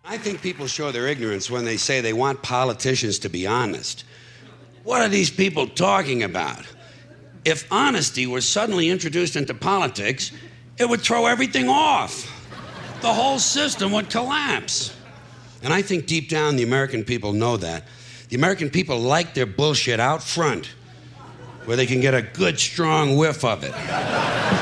I think people show their ignorance when they say they want politicians to be honest. What are these people talking about? If honesty was suddenly introduced into politics, it would throw everything off. The whole system would collapse. And I think deep down the American people know that. The American people like their bullshit out front, where they can get a good, strong whiff of it.